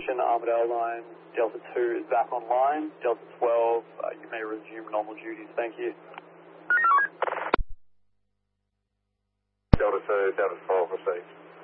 position, Armadale line, Delta 2 is back online. Delta 12, you may resume normal duties. Thank you. Delta 2, Delta 12 received.